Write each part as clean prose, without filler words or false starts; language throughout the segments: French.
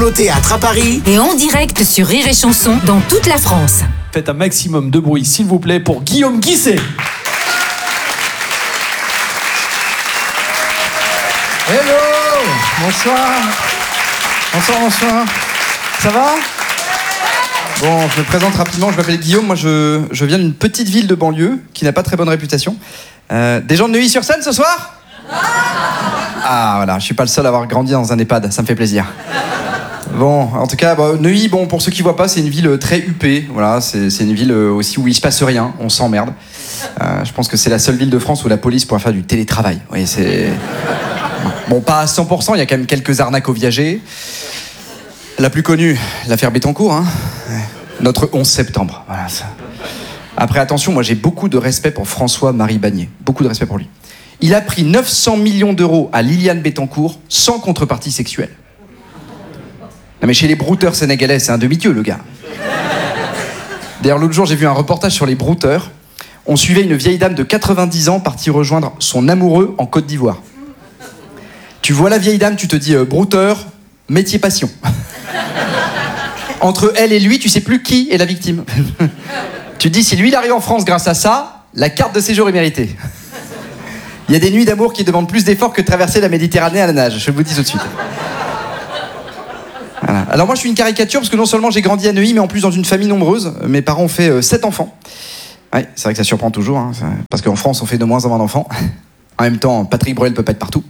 Au théâtre à Paris et en direct sur Rire et Chanson dans toute la France. Faites un maximum de bruit, s'il vous plaît, pour Guillaume Guisset. Hello. Bonsoir. Bonsoir. Ça va? Bon, je me présente rapidement, je m'appelle Guillaume, moi je viens d'une petite ville de banlieue qui n'a pas très bonne réputation. Des gens de Neuilly-sur-Seine ce soir? Ah voilà, je suis pas le seul à avoir grandi dans un EHPAD, ça me fait plaisir. Bon, en tout cas, Neuilly, bon, pour ceux qui voient pas, c'est une ville très huppée. Voilà, c'est une ville aussi où il se passe rien, on s'emmerde. Je pense que c'est la seule ville de France où la police pourra faire du télétravail. Vous voyez, c'est... Bon, pas à 100%, il y a quand même quelques arnaques aux viagers. La plus connue, l'affaire Bettencourt, hein. Notre 11 septembre. Voilà, ça. Après, attention, moi j'ai beaucoup de respect pour François-Marie Bagné. Beaucoup de respect pour lui. Il a pris 900 millions d'euros à Liliane Bettencourt sans contrepartie sexuelle. Non mais chez les brouteurs sénégalais, c'est un demi-dieu, le gars. D'ailleurs, l'autre jour, j'ai vu un reportage sur les brouteurs. On suivait une vieille dame de 90 ans partie rejoindre son amoureux en Côte d'Ivoire. Tu vois la vieille dame, tu te dis brouteur, métier passion. Entre elle et lui, tu sais plus qui est la victime. Tu te dis, si lui il arrive en France grâce à ça, la carte de séjour est méritée. Il y a des nuits d'amour qui demandent plus d'efforts que de traverser la Méditerranée à la nage, je vous le dis tout de suite. Voilà. Alors moi je suis une caricature parce que non seulement j'ai grandi à Neuilly, mais en plus dans une famille nombreuse. Mes parents ont fait 7 enfants. Ouais, c'est vrai que ça surprend toujours, hein, parce qu'en France on fait de moins en moins d'enfants. En même temps, Patrick Bruel peut pas être partout.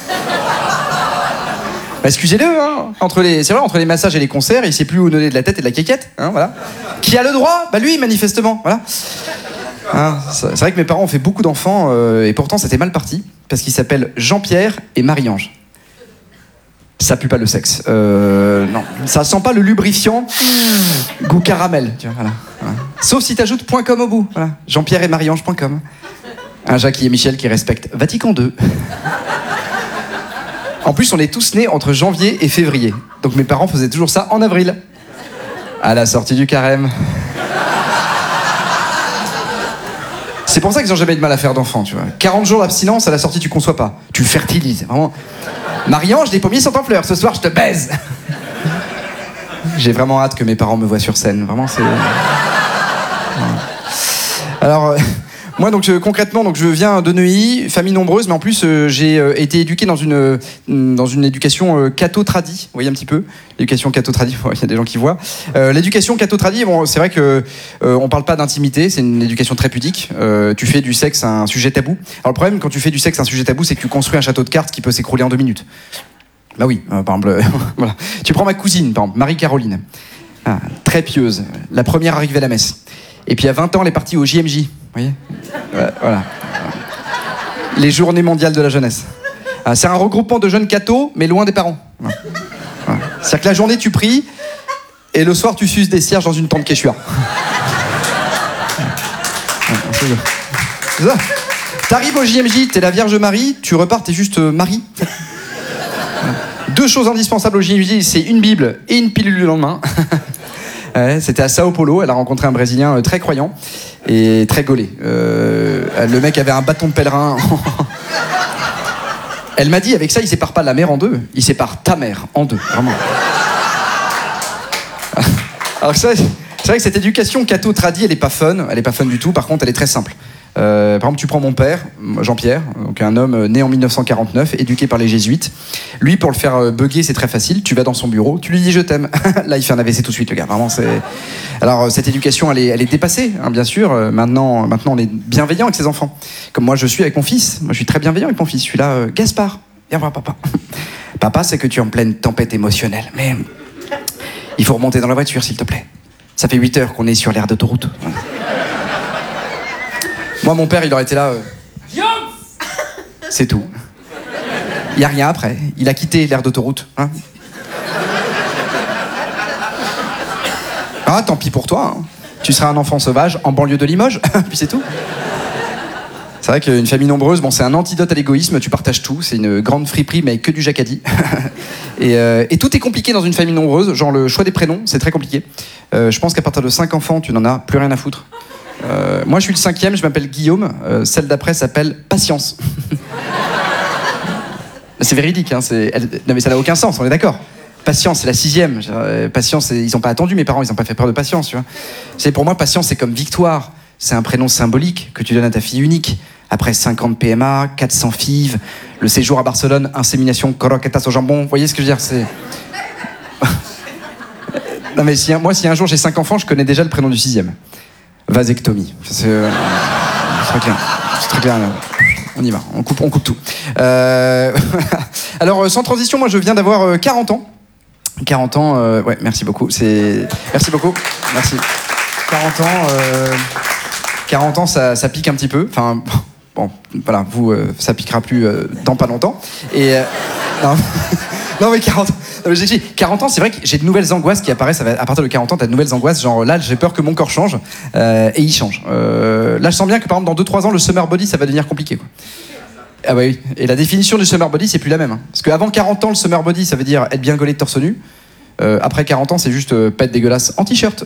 Excusez-le, hein, c'est vrai, entre les massages et les concerts, il sait plus où donner de la tête et de la quéquette, hein, voilà. Qui a le droit? Bah lui, manifestement, voilà. Hein, c'est vrai que mes parents ont fait beaucoup d'enfants, et pourtant c'était mal parti, parce qu'ils s'appellent Jean-Pierre et Marie-Ange. Ça pue pas le sexe. Non, ça sent pas le lubrifiant goût caramel, tu vois, voilà. Sauf si t'ajoutes .com au bout, voilà. Jean-Pierre et Marie-Ange.com. Un Jacques et Michel qui respectent Vatican II. En plus, on est tous nés entre janvier et février. Donc mes parents faisaient toujours ça en avril. À la sortie du carême. C'est pour ça qu'ils n'ont jamais eu de mal à faire d'enfants, tu vois. 40 jours d'abstinence, à la sortie, tu conçois pas. Tu fertilises, vraiment. Marie-Ange, les pommiers sont en fleurs. Ce soir, je te baise. J'ai vraiment hâte que mes parents me voient sur scène. Vraiment, c'est... Alors... Moi, donc, concrètement, donc, je viens de Neuilly, famille nombreuse, mais en plus, j'ai été éduqué dans une éducation catho-tradi. Vous voyez un petit peu? L'éducation catho-tradi, il y a des gens qui voient. L'éducation catho-tradi, bon, c'est vrai que on parle pas d'intimité, c'est une éducation très pudique. Tu fais du sexe un sujet tabou. Alors, le problème, quand tu fais du sexe un sujet tabou, c'est que tu construis un château de cartes qui peut s'écrouler en 2 minutes. Bah oui, par exemple, voilà. Tu prends ma cousine, par exemple, Marie-Caroline. Ah, très pieuse. La première arrivée à la messe. Et puis à 20 ans, elle est partie au JMJ. Vous voyez? Voilà. Les Journées mondiales de la jeunesse. C'est un regroupement de jeunes cathos, mais loin des parents. Voilà. C'est-à-dire que la journée, tu pries, et le soir, tu suces des cierges dans une tente Quechua. C'est ça. T'arrives au JMJ, t'es la Vierge Marie, tu repars, t'es juste Marie. 2 choses indispensables au JMJ, c'est une Bible et une pilule le lendemain. Ouais, c'était à Sao Paulo, elle a rencontré un Brésilien très croyant et très gaulé. Le mec avait un bâton de pèlerin. Elle m'a dit, avec ça, il sépare pas la mère en 2, il sépare ta mère en 2, vraiment. Alors ça, c'est vrai que cette éducation catho-tradi, elle est pas fun du tout, par contre, elle est très simple. Par exemple, tu prends mon père, Jean-Pierre, donc un homme né en 1949, éduqué par les jésuites. Lui, pour le faire bugger, c'est très facile. Tu vas dans son bureau, tu lui dis je t'aime. Là, il fait un AVC tout de suite, le gars. Vraiment, c'est. Alors, cette éducation, elle est dépassée, hein, bien sûr. Maintenant, on est bienveillant avec ses enfants. Comme moi, je suis avec mon fils. Moi, je suis très bienveillant avec mon fils. Je suis là, Gaspard, viens voir papa. Papa, c'est que tu es en pleine tempête émotionnelle, mais il faut remonter dans la voiture, s'il te plaît. Ça fait 8 heures qu'on est sur l'aire d'autoroute. Moi, mon père, il aurait été là... C'est tout. Il n'y a rien après. Il a quitté l'aire d'autoroute. Hein. Ah, tant pis pour toi. Hein. Tu seras un enfant sauvage en banlieue de Limoges. Puis c'est tout. C'est vrai qu'une famille nombreuse, bon, c'est un antidote à l'égoïsme. Tu partages tout. C'est une grande friperie, mais avec que du jacadi. Et tout est compliqué dans une famille nombreuse. Genre le choix des prénoms, c'est très compliqué. Je pense qu'à partir de 5 enfants, tu n'en as plus rien à foutre. Moi, je suis le 5e, je m'appelle Guillaume. Celle d'après s'appelle Patience. C'est véridique, hein, non mais ça n'a aucun sens, on est d'accord. Patience, c'est la 6e. Patience, ils n'ont pas attendu, mes parents, ils n'ont pas fait peur de patience, tu vois. C'est pour moi, patience, c'est comme victoire. C'est un prénom symbolique que tu donnes à ta fille unique. Après 50 PMA, 400 FIV, le séjour à Barcelone, insémination, croquetas au jambon. Vous voyez ce que je veux dire, c'est... Non mais si un jour j'ai 5 enfants, je connais déjà le prénom du 6e. Vasectomie. C'est très clair. C'est très clair. Là. On y va, on coupe tout. Alors, sans transition, moi je viens d'avoir 40 ans. 40 ans, ouais, merci beaucoup. Merci beaucoup. Merci. 40 ans, ça pique un petit peu. Enfin, bon, voilà, vous, ça piquera plus dans pas longtemps. Et non, mais 40 ans. J'ai dit, 40 ans, c'est vrai que j'ai de nouvelles angoisses qui apparaissent. À partir de 40 ans, t'as de nouvelles angoisses. Genre là, j'ai peur que mon corps change. Et il change. Là, je sens bien que par exemple, dans 2-3 ans, le summer body, ça va devenir compliqué, quoi. Ah bah oui. Et la définition du summer body, c'est plus la même. Hein. Parce qu'avant 40 ans, le summer body, ça veut dire être bien gaulé de torse nu. Après 40 ans, c'est juste pète dégueulasse en t-shirt.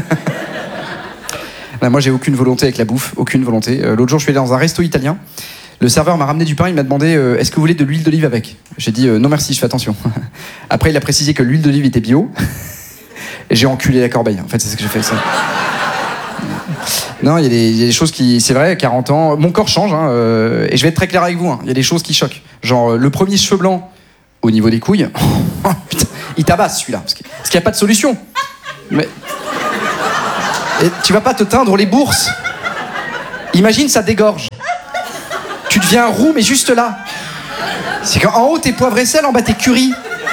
Là, moi, j'ai aucune volonté avec la bouffe. Aucune volonté. L'autre jour, je suis allé dans un resto italien. Le serveur m'a ramené du pain, il m'a demandé est-ce que vous voulez de l'huile d'olive avec ? J'ai dit non merci, je fais attention. Après il a précisé que l'huile d'olive était bio et j'ai enculé la corbeille. En fait c'est ce que j'ai fait. Ça. Non, il y a des choses qui, c'est vrai, à 40 ans, mon corps change hein, et je vais être très clair avec vous. Il y a des choses qui choquent. Genre le premier cheveu blanc au niveau des couilles, putain, il tabasse celui-là parce qu'il n'y a pas de solution. Mais et tu vas pas te teindre les bourses. Imagine ça dégorge. Tu deviens roux, mais juste là. C'est qu'en haut, t'es poivre et sel, en bas, t'es curry.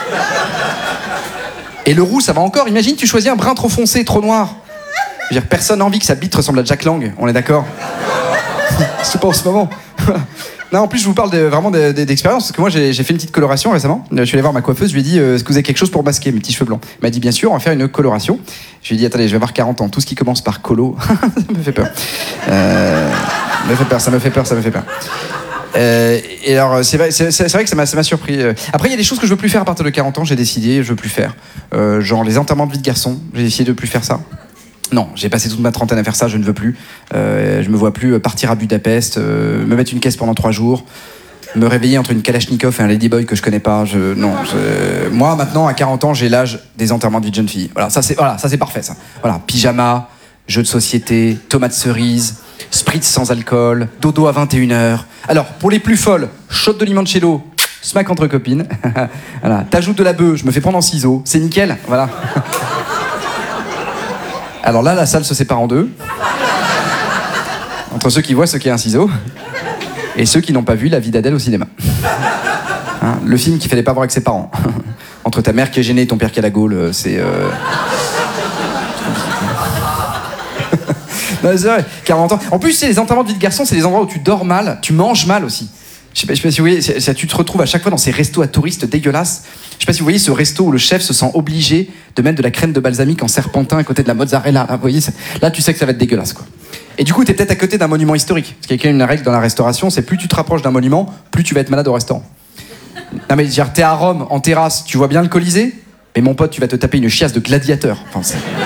Et le roux, ça va encore. Imagine, tu choisis un brun trop foncé, trop noir. Je veux dire, personne n'a envie que sa bite ressemble à Jack Lang, on est d'accord ? C'est pas en ce moment. Non, en plus, je vous parle vraiment d'expérience, parce que moi, j'ai fait une petite coloration récemment. Je suis allé voir ma coiffeuse, je lui ai dit est-ce que vous avez quelque chose pour masquer mes petits cheveux blancs ? Elle m'a dit bien sûr, on va faire une coloration. Je lui ai dit attendez, je vais avoir 40 ans, tout ce qui commence par colo, ça me fait peur. Ça me fait peur. Et alors, c'est vrai que ça m'a surpris. Après, il y a des choses que je veux plus faire à partir de 40 ans, j'ai décidé, je veux plus faire. Genre les enterrements de vie de garçon, j'ai décidé de plus faire ça. Non, j'ai passé toute ma trentaine à faire ça, je ne veux plus. Je me vois plus partir à Budapest, me mettre une caisse pendant 3 jours, me réveiller entre une Kalachnikov et un Ladyboy que je connais pas. Moi, maintenant, à 40 ans, j'ai l'âge des enterrements de vie de jeune fille. Voilà, ça c'est parfait, ça. Voilà, pyjama, jeux de société, tomates cerises, spritz sans alcool, dodo à 21h. Alors, pour les plus folles, shot de limoncello, smack entre copines. Voilà, t'ajoutes de la bœuf, je me fais prendre en ciseaux, c'est nickel, voilà. Alors là, la salle se sépare en deux. Entre ceux qui voient ce qu'est un ciseau et ceux qui n'ont pas vu La vie d'Adèle au cinéma. Hein, le film qu'il fallait pas voir avec ses parents. Entre ta mère qui est gênée et ton père qui a la gaule, c'est... Non, c'est vrai, 40 ans. En plus, c'est les enterrements de vie de garçon, c'est les endroits où tu dors mal, tu manges mal aussi. Je sais pas si vous voyez, tu te retrouves à chaque fois dans ces restos à touristes dégueulasses. Je sais pas si vous voyez ce resto où le chef se sent obligé de mettre de la crème de balsamique en serpentin à côté de la mozzarella. Là, vous voyez, là tu sais que ça va être dégueulasse, quoi. Et du coup, t'es peut-être à côté d'un monument historique. Parce qu'il y a quand même une règle dans la restauration, c'est plus tu te rapproches d'un monument, plus tu vas être malade au restaurant. Non mais genre, t'es à Rome, en terrasse, tu vois bien le Colisée, mais mon pote, tu vas te taper une chiasse de gladiateur. Enfin,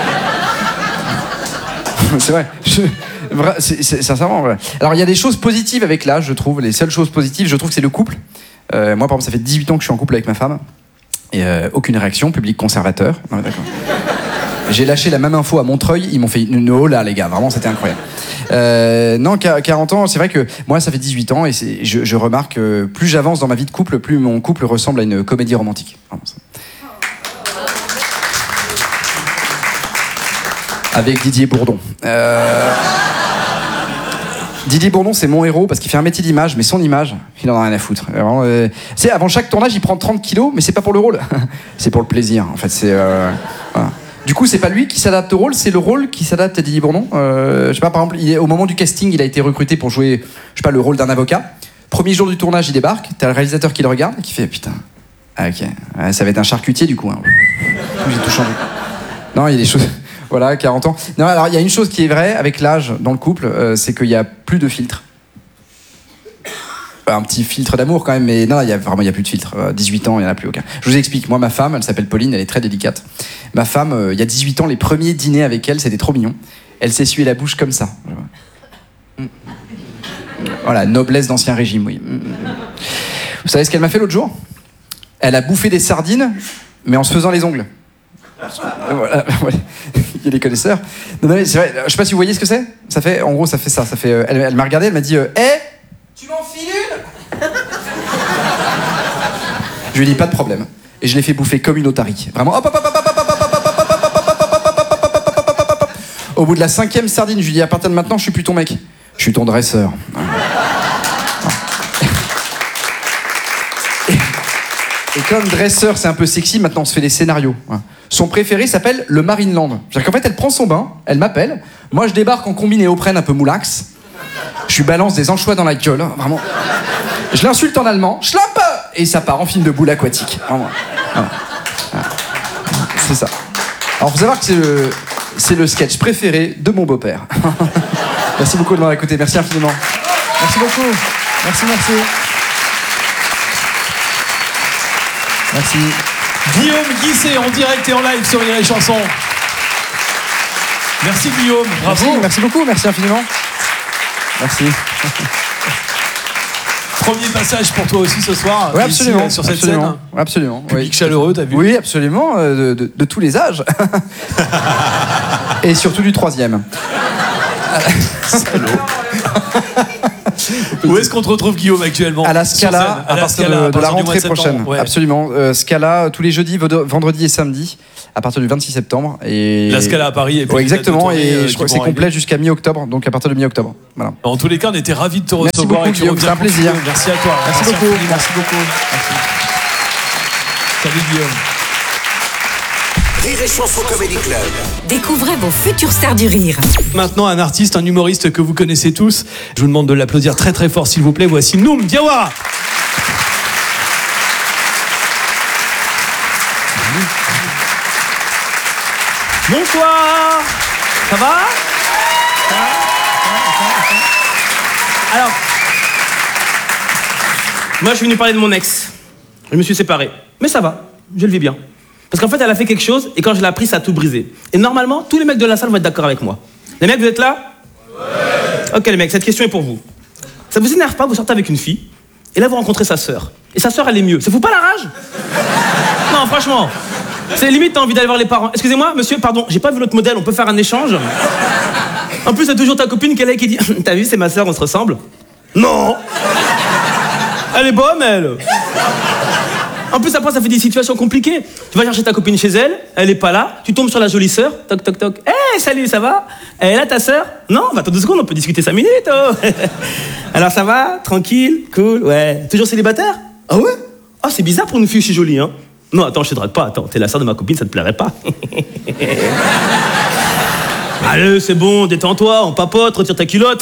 c'est vrai. C'est sincèrement vrai. Alors il y a des choses positives avec l'âge, je trouve. Les seules choses positives, je trouve que c'est le couple. Moi par exemple, ça fait 18 ans que je suis en couple avec ma femme. Et aucune réaction, public conservateur. Non, d'accord. J'ai lâché la même info à Montreuil, ils m'ont fait une oh là les gars, vraiment c'était incroyable. Non, 40 ans, c'est vrai que moi ça fait 18 ans et je remarque que plus j'avance dans ma vie de couple, plus mon couple ressemble à une comédie romantique. Vraiment, ça. Avec Didier Bourdon. Didier Bourdon, c'est mon héros parce qu'il fait un métier d'image, mais son image, il en a rien à foutre. Vraiment, avant chaque tournage, il prend 30 kilos, mais c'est pas pour le rôle. C'est pour le plaisir, en fait. Voilà. Du coup, c'est pas lui qui s'adapte au rôle, c'est le rôle qui s'adapte à Didier Bourdon. Je sais pas, par exemple, au moment du casting, il a été recruté pour jouer, je sais pas, le rôle d'un avocat. Premier jour du tournage, il débarque, t'as le réalisateur qui le regarde et qui fait putain, ah, ok, ça va être un charcutier du coup. Hein. J'ai tout changé. Non, il y a des choses. Voilà, 40 ans. Non, alors il y a une chose qui est vraie avec l'âge dans le couple, c'est qu'il y a plus de filtres. Un petit filtre d'amour quand même, mais non, il y a plus de filtre. 18 ans, il n'y en a plus aucun. Je vous explique. Moi, ma femme, elle s'appelle Pauline, elle est très délicate. Ma femme, il y a 18 ans, les premiers dîners avec elle, c'était trop mignon. Elle s'essuyait la bouche comme ça. Voilà, noblesse d'ancien régime, oui. Vous savez ce qu'elle m'a fait l'autre jour ? Elle a bouffé des sardines, mais en se faisant les ongles. Voilà, ouais. Il y a les connaisseurs. Non, mais c'est vrai, je sais pas si vous voyez ce que c'est. Ça fait, en gros, ça fait ça. Ça fait, elle m'a regardé, elle m'a dit tu m'en files une Je lui ai dit pas de problème. Et je l'ai fait bouffer comme une otarie. Vraiment, hop, hop, hop, hop, hop, hop, hop, hop, hop, hop, hop. Au bout de la 5e sardine, je lui dis à partir de maintenant, je suis plus ton mec. Je suis ton dresseur. Et comme dresseur, c'est un peu sexy, maintenant on se fait des scénarios. Son préféré s'appelle le Marineland. C'est-à-dire qu'en fait, elle prend son bain, elle m'appelle, moi je débarque en combine et Oprène un peu moulax, je lui balance des anchois dans la gueule, vraiment. Je l'insulte en allemand, schlampe, et ça part en film de boule aquatique. Vraiment. C'est ça. Alors faut savoir que c'est le sketch préféré de mon beau-père. Merci beaucoup de m'avoir écouté, merci infiniment. Merci beaucoup. Merci. Merci. Guillaume Guisset en direct et en live sur Rire et Chanson. Merci Guillaume, bravo. Merci beaucoup, merci infiniment. Merci. Premier passage pour toi aussi ce soir. Oui, absolument. Sur cette scène. Oui, absolument. Public chaleureux, t'as vu? Oui, absolument, de tous les âges. Et surtout du 3e. Salaud. Où est-ce qu'on te retrouve, Guillaume, actuellement? À la Scala, à partir de la rentrée prochaine. Ouais. Absolument. Scala, tous les jeudis, vendredis et samedis, à partir du 26 septembre. Et... La Scala à Paris. Et puis exactement, et je crois que c'est complet jusqu'à mi-octobre, donc à partir de mi-octobre. Voilà. En tous les cas, on était ravis de te Merci recevoir. beaucoup, Guillaume, c'est un plaisir. Merci à toi. Merci beaucoup. Merci beaucoup. Merci. Salut, Guillaume. Rire et Chanson Comedy Club. Découvrez vos futures stars du rire. Maintenant, un artiste, un humoriste que vous connaissez tous. Je vous demande de l'applaudir très très fort, s'il vous plaît. Voici Noum Diawara. Bonsoir. Ça va? Alors, moi je suis venu parler de mon ex. Je me suis séparé. Mais ça va, je le vis bien. Parce qu'en fait, elle a fait quelque chose et quand je l'ai appris, ça a tout brisé. Et normalement, tous les mecs de la salle vont être d'accord avec moi. Les mecs, vous êtes là? Ouais. Ok les mecs, cette question est pour vous. Ça vous énerve pas, vous sortez avec une fille et là vous rencontrez sa sœur. Et sa sœur, elle est mieux. Ça fout pas la rage? Non, franchement. C'est limite, t'as envie d'aller voir les parents. Excusez-moi, monsieur, pardon, j'ai pas vu l'autre modèle, on peut faire un échange? En plus, t'as toujours ta copine qui est là et qui dit t'as vu, c'est ma sœur, on se ressemble? Non. Elle est bonne, elle. En plus, après, ça fait des situations compliquées. Tu vas chercher ta copine chez elle, elle est pas là, tu tombes sur la jolie sœur, toc toc toc. Hey, salut, ça va? Elle est là, ta sœur? Non, bah attends 2 secondes, on peut discuter 5 minutes. Oh. Alors ça va? Tranquille? Cool? Ouais. Toujours célibataire? Ah ouais? Ah, c'est bizarre pour une fille aussi jolie, hein? Non, attends, je te drague pas, attends, t'es la sœur de ma copine, ça te plairait pas? Allez, c'est bon, détends-toi, on papote, retire ta culotte.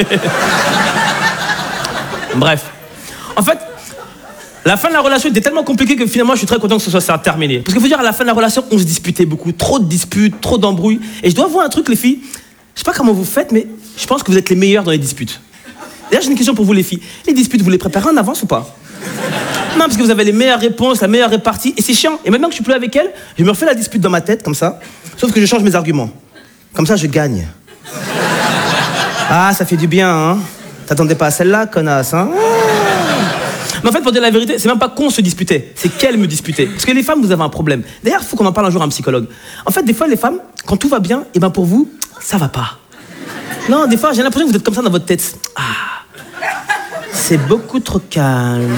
Bref. En fait, la fin de la relation était tellement compliquée que finalement je suis très content que ce soit ça terminé. Parce qu'il faut dire, à la fin de la relation, on se disputait beaucoup. Trop de disputes, trop d'embrouilles. Et je dois avouer un truc, les filles. Je sais pas comment vous faites, mais je pense que vous êtes les meilleures dans les disputes. D'ailleurs, j'ai une question pour vous, les filles. Les disputes, vous les préparez en avance ou pas? Non, parce que vous avez les meilleures réponses, la meilleure répartie. Et c'est chiant. Et maintenant que je suis plus avec elle, je me refais la dispute dans ma tête, comme ça. Sauf que je change mes arguments. Comme ça, je gagne. Ah, ça fait du bien, hein? T'attendais pas à celle-là, connasse, hein? Mais en fait, pour dire la vérité, c'est même pas qu'on se disputait, c'est qu'elle me disputait. Parce que les femmes, vous avez un problème. D'ailleurs, il faut qu'on en parle un jour à un psychologue. En fait, des fois, les femmes, quand tout va bien, et ben pour vous, ça va pas. Non, des fois, j'ai l'impression que vous êtes comme ça dans votre tête. Ah, c'est beaucoup trop calme.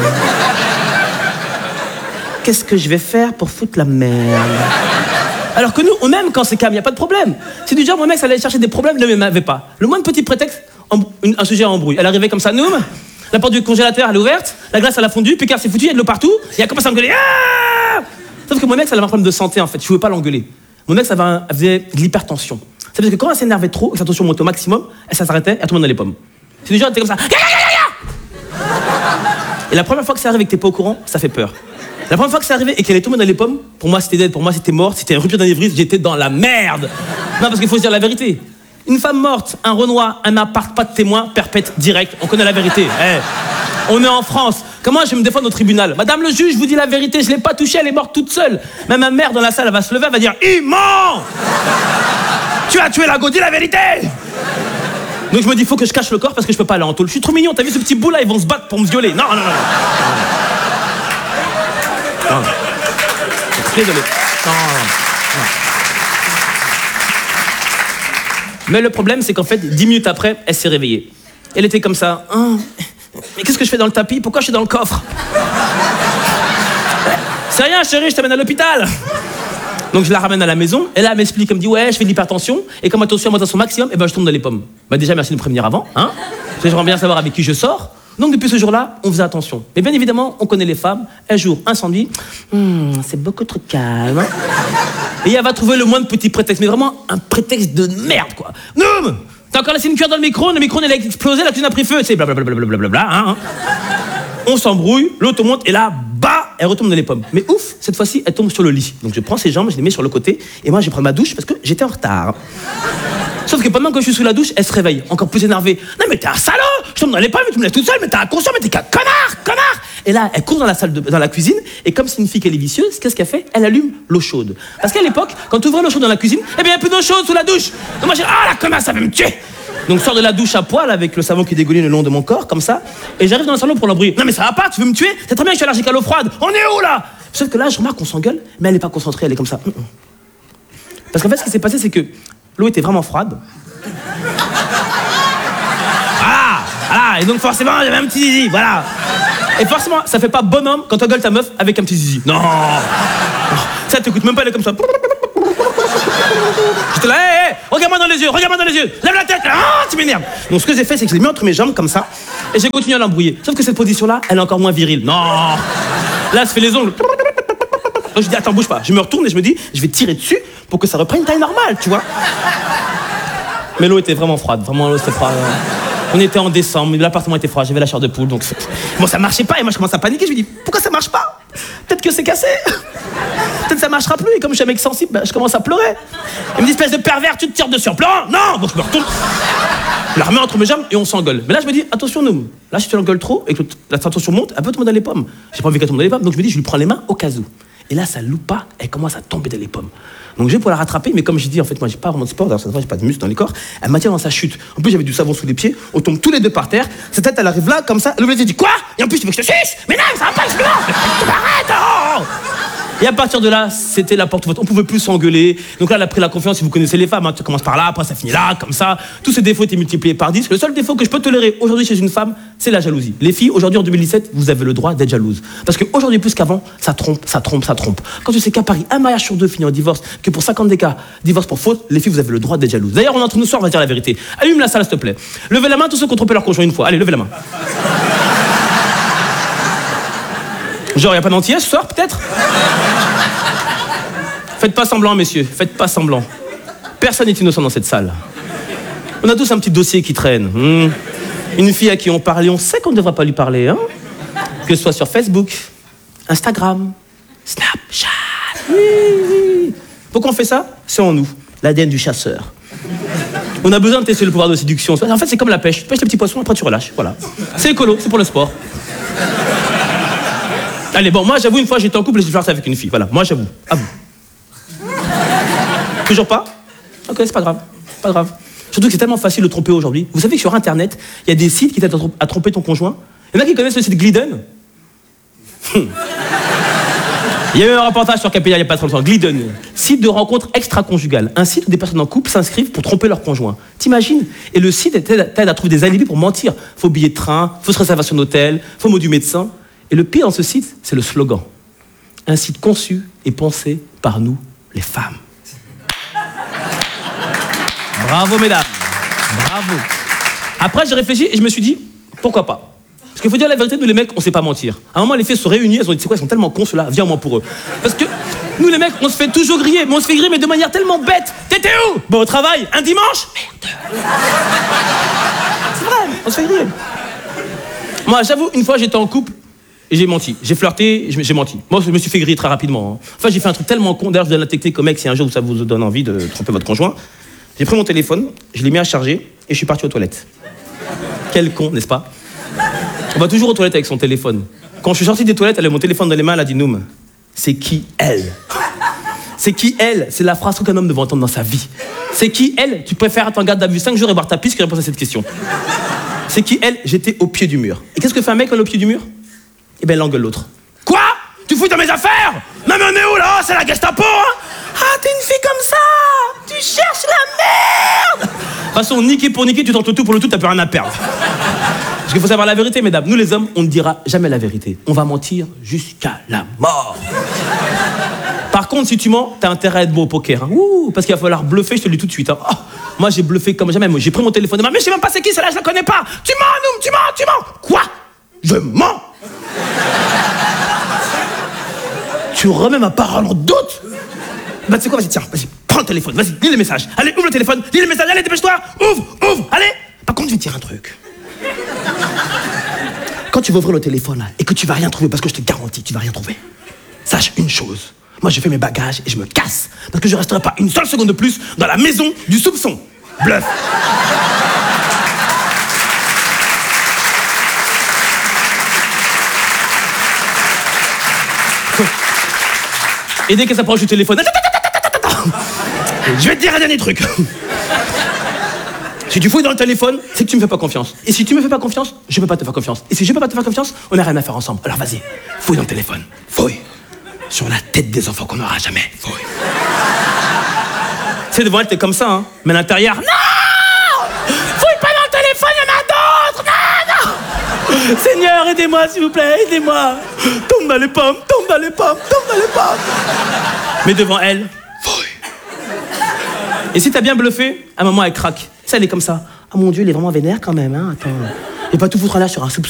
Qu'est-ce que je vais faire pour foutre la merde? Alors que nous, on aime quand c'est calme, y a pas de problème. C'est du genre, mon mec, ça allait chercher des problèmes, ne m'avait pas. Le moins de petit prétexte, un sujet à embrouille. Elle arrivait comme ça, Noum. La porte du congélateur, elle est ouverte, la glace, elle a fondu, Picard s'est foutu, il y a de l'eau partout, et elle commence à engueuler. Ah, sauf que mon mec, ça avait un problème de santé, en fait, je pouvais pas l'engueuler. Mon mec, elle faisait de l'hypertension. Ça veut dire que quand elle s'énervait trop, et sa tension montait au maximum, elle s'arrêtait, elle tombait dans les pommes. C'est du genre, elle était comme ça. Et la première fois que c'est arrivé et que t'es pas au courant, ça fait peur. La première fois que c'est arrivé et qu'elle est tombée dans les pommes, pour moi, c'était dead, pour moi, c'était mort, c'était une rupture d'anévrisme, j'étais dans la merde. Non, parce qu'il faut se dire la vérité. Une femme morte, un Renoir, un appart, pas de témoin, perpète, direct. On connaît la vérité. Hey, on est en France. Comment je vais me défendre au tribunal? Madame le juge, je vous dis la vérité, je l'ai pas touchée, elle est morte toute seule. Même ma mère dans la salle, elle va se lever, elle va dire il ment. Tu as tué la go, dis la vérité. Donc je me dis, il faut que je cache le corps parce que je peux pas aller en tôle. Je suis trop mignon, t'as vu ce petit bout là, ils vont se battre pour me violer. Non, non, non. Non. Désolé. Non. Mais le problème, c'est qu'en fait, 10 minutes après, elle s'est réveillée. Elle était comme ça. Oh, mais qu'est-ce que je fais dans le tapis? Pourquoi je suis dans le coffre? C'est rien, chérie, je t'amène à l'hôpital. Donc je la ramène à la maison, et là elle m'explique, elle me dit ouais, je fais de l'hypertension, et comme ma tension monte à son maximum, et ben je tombe dans les pommes. Bah déjà merci de me prévenir avant, hein. J'aimerais bien savoir avec qui je sors. Donc depuis ce jour-là, on faisait attention. Mais bien évidemment, on connaît les femmes. Un jour, incendie, c'est beaucoup trop calme. Et elle va trouver le moins de petits prétextes, mais vraiment un prétexte de merde, quoi. Noum, t'as encore laissé une cuillère dans le micro-ondes il a explosé, la cuisine a pris feu, c'est blablabla, hein. On s'embrouille, l'auto monte, et là, bah, elle retombe dans les pommes. Mais ouf, cette fois-ci, elle tombe sur le lit. Donc je prends ses jambes, je les mets sur le côté, et moi je vais prendre ma douche parce que j'étais en retard. Sauf que pendant que je suis sous la douche, elle se réveille, encore plus énervée. Non mais t'es un salaud, je tombe dans les pommes, mais tu me laisses toute seule, mais t'es inconscient, mais t'es qu'un connard. Et là, elle court dans la cuisine, et comme c'est une fille qu'elle est vicieuse, qu'est-ce qu'elle fait? Elle allume l'eau chaude. Parce qu'à l'époque, quand tu ouvrais l'eau chaude dans la cuisine, eh bien il n'y a plus d'eau chaude sous la douche. Donc moi j'ai ah la connasse, ça va me tuer. Donc je sors de la douche à poil avec le savon qui dégouline le long de mon corps, comme ça, et j'arrive dans le salon pour l'embrouiller. Non mais ça va pas, tu veux me tuer? C'est très bien que je suis allergique à l'eau froide. On est où là? Sauf que là, je remarque qu'on s'engueule, mais elle est pas concentrée, elle est comme ça. Parce qu'en fait, ce qui s'est passé, c'est que l'eau était vraiment froide. Voilà, et donc forcément, j'avais un petit zizi, voilà. Et forcément, ça fait pas bonhomme quand t'engueules ta meuf avec un petit zizi. Non. Ça t'écoute même pas, elle est comme ça. J'étais là, hé, regarde-moi dans les yeux, lève la tête, ah, tu m'énerves. Donc ce que j'ai fait, c'est que je l'ai mis entre mes jambes comme ça, et j'ai continué à l'embrouiller. Sauf que cette position-là, elle est encore moins virile. Non. Là, elle se fait les ongles. Donc je dis, attends, bouge pas. Je me retourne et je me dis, je vais tirer dessus pour que ça reprenne une taille normale, tu vois. Mais l'eau était vraiment froide, vraiment l'eau c'était froid. On était en décembre, l'appartement était froid, j'avais la chair de poule, donc bon ça marchait pas et moi je commence à paniquer, je me dis pourquoi ça marche pas? Peut-être que c'est cassé, peut-être que ça marchera plus et comme je suis un mec sensible, bah, je commence à pleurer. Il me dit espèce de pervers, tu te tires dessus en pleurant? Non, donc je me retourne, je la remets entre mes jambes et on s'engueule. Mais là je me dis attention nous, là si tu l'engueules trop et que la tension monte, elle peut tomber dans les pommes. J'ai pas envie qu'elle tombe dans les pommes, donc je me dis je lui prends les mains au cas où. Et là, ça loupe pas, elle commence à tomber dans les pommes. Donc je vais pour la rattraper, mais comme j'ai dit, en fait, moi, j'ai pas vraiment de sport, d'ailleurs, cette fois, j'ai pas de muscle dans les corps. Elle m'attire dans sa chute. En plus, j'avais du savon sous les pieds, on tombe tous les deux par terre. Sa tête, elle arrive là, comme ça. Elle me dit quoi? Et en plus, tu veux que je te suce? Mais non, ça va pas, je arrête, oh. Et à partir de là, c'était la porte ouverte. On pouvait plus s'engueuler. Donc là, elle a pris la confiance. Si vous connaissez les femmes, hein, tu commences par là, après ça finit là, comme ça. Tous ces défauts étaient multipliés par 10. Le seul défaut que je peux tolérer aujourd'hui chez une femme, c'est la jalousie. Les filles, aujourd'hui en 2017, vous avez le droit d'être jalouse. Parce qu'aujourd'hui, plus qu'avant, ça trompe. Quand tu sais qu'à Paris, un mariage sur deux finit en divorce, que pour 50 des cas, divorce pour faute, les filles, vous avez le droit d'être jalouses. D'ailleurs, on est entre nous ce soir, on va dire la vérité. Allume la salle, s'il te plaît. Levez la main, tous ceux qui ont trompé leur conjoint une fois. Allez, levez la main. Genre, y a pas d'antillais ce soir, peut-être? Faites pas semblant, messieurs, faites pas semblant. Personne n'est innocent dans cette salle. On a tous un petit dossier qui traîne. Une fille à qui on parle et on sait qu'on ne devrait pas lui parler, hein. Que ce soit sur Facebook, Instagram, Snapchat. Oui. Pourquoi on fait ça? C'est en nous, l'ADN du chasseur. On a besoin de tester le pouvoir de séduction. En fait, c'est comme la pêche. Tu pêches les petits poissons, après tu relâches. Voilà. C'est écolo, c'est pour le sport. Allez, bon, moi, j'avoue, une fois, j'étais en couple et j'ai flirté avec une fille. Voilà, moi, j'avoue. À vous. Toujours pas? Ok, c'est pas grave. Pas grave. Surtout que c'est tellement facile de tromper aujourd'hui. Vous savez que sur Internet, il y a des sites qui t'aident à tromper ton conjoint. Il y en a qui connaissent le site Glidden. Il y a eu un reportage sur Capilla il n'y a pas très longtemps. Glidden, site de rencontres extra-conjugales. Un site où des personnes en couple s'inscrivent pour tromper leur conjoint. T'imagines? Et le site t'aide à trouver des alibis pour mentir. Faux billets de train, fausse réservation d'hôtel, faux mot du médecin. Et le pire dans ce site, c'est le slogan. Un site conçu et pensé par nous, les femmes. Bravo, mesdames. Bravo. Après, j'ai réfléchi et je me suis dit, pourquoi pas? Parce qu'il faut dire la vérité, nous les mecs, on sait pas mentir. À un moment, les filles se réunissent, elles ont dit, c'est quoi, ils sont tellement cons ceux-là, viens moi pour eux. Parce que nous les mecs, on se fait toujours griller, mais on se fait griller mais de manière tellement bête. T'étais où? Bon, au travail, un dimanche? Merde. C'est vrai, on se fait griller. Moi, j'avoue, une fois, j'étais en couple et j'ai menti. J'ai flirté, j'ai menti. Moi, je me suis fait griller très rapidement. Hein. Enfin, j'ai fait un truc tellement con. D'ailleurs, je donne la technique aux mecs si un jour ça vous donne envie de tromper votre conjoint. J'ai pris mon téléphone, je l'ai mis à charger et je suis parti aux toilettes. Quel con, n'est-ce pas? On va toujours aux toilettes avec son téléphone. Quand je suis sorti des toilettes, elle avait mon téléphone dans les mains, elle a dit Noum, c'est qui elle? C'est qui elle? C'est la phrase qu'un homme devrait entendre dans sa vie. C'est qui elle? Tu préfères être en garde à vue 5 jours et boire ta pisse que répondre à cette question. C'est qui elle? J'étais au pied du mur. Et qu'est-ce que fait un mec quand il est au pied du mur? Eh ben, il engueule l'autre. Quoi? Tu fous dans mes affaires? Non mais mais on est où là? C'est la Gestapo, hein? Ah, t'es une fille comme ça! Tu cherches la merde! De toute façon, niquer pour niquer, tu tentes le tout pour le tout, t'as plus rien à perdre. Parce qu'il faut savoir la vérité, mesdames. Nous, les hommes, on ne dira jamais la vérité. On va mentir jusqu'à la mort. Par contre, si tu mens, t'as intérêt à être bon au poker. Hein. Ouh, parce qu'il va falloir bluffer, je te le dis tout de suite. Hein. Oh, moi, j'ai bluffé comme jamais. Moi, j'ai pris mon téléphone. Mais je sais même pas c'est qui, celle-là, je la connais pas. Tu mens, Noum, tu mens. Quoi? Je mens. Tu remets ma parole en doute? Bah, tu sais quoi, vas-y, tiens, vas-y, prends le téléphone, vas-y, lis les messages. Allez, ouvre le téléphone, lis les messages, allez, dépêche-toi, ouvre, allez. Par contre, je vais te dire un truc. Quand tu vas ouvrir le téléphone, là, et que tu vas rien trouver, parce que je te garantis, tu vas rien trouver, sache une chose. Moi, je fais mes bagages et je me casse, parce que je resterai pas une seule seconde de plus dans la maison du soupçon. Bluff. Et dès qu'elle s'approche du téléphone, je vais te dire un dernier truc. Si tu fouilles dans le téléphone, c'est que tu me fais pas confiance. Et si tu me fais pas confiance, je peux pas te faire confiance. Et si je peux pas te faire confiance, on n'a rien à faire ensemble. Alors vas-y, fouille dans le téléphone. Fouille. Sur la tête des enfants qu'on n'aura jamais. Fouille. Tu sais, devant elle, t'es comme ça, hein. Mais à l'intérieur, non! Fouille pas dans le téléphone, il y en a d'autres! Non! Seigneur, aidez-moi, s'il vous plaît, aidez-moi. Tombe dans les pommes. Mais devant elle, fouille. Et si t'as bien bluffé, à un moment, elle craque. Ça, elle est comme ça. Ah mon Dieu, il est vraiment vénère quand même, hein. Attends. Il va pas tout foutre là sur un soupçon.